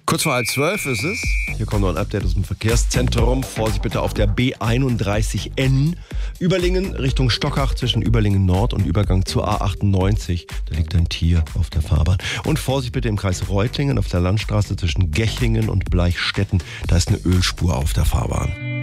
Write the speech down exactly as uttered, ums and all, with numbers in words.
Kurz vor halb zwölf ist es. Hier kommt noch ein Update aus dem Verkehrszentrum. Vorsicht bitte auf der B einunddreißig N. Überlingen Richtung Stockach zwischen Überlingen Nord und Übergang zur A achtundneunzig. Da liegt ein Tier auf der Fahrbahn. Und Vorsicht bitte im Kreis Reutlingen auf der Landstraße zwischen Gechingen und Bleichstätten. Da ist eine Ölspur auf der Fahrbahn.